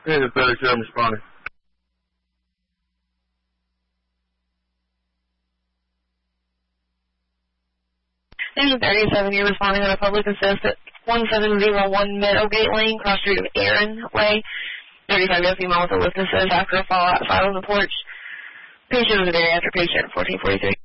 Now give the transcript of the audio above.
Hey, the 37 responding. There's a 37, you're responding on a public assist at 1701 Meadowgate Lane, cross street of Aaron Way. 35 year female with a lift assist after a fallout file on the porch. Patient was a bariatric patient, 1443.